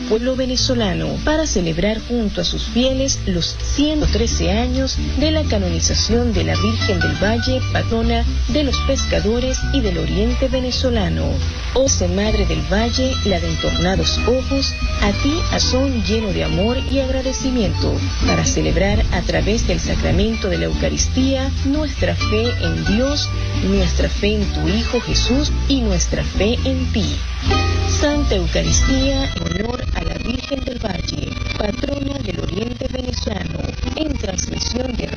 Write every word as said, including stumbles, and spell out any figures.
pueblo venezolano para celebrar junto a sus fieles los ciento trece años de la canonización de la Virgen del Valle, patrona de los pescadores y del oriente venezolano. Oh Madre del Valle, la de entornados ojos, a ti azón lleno de amor y agradecimiento, para celebrar a través del sacramento de la Eucaristía nuestra fe en Dios, nuestra fe en tu Hijo Jesús y nuestra fe en ti. Santa Eucaristía en honor a la Virgen del Valle, patrona del oriente venezolano, en transmisión de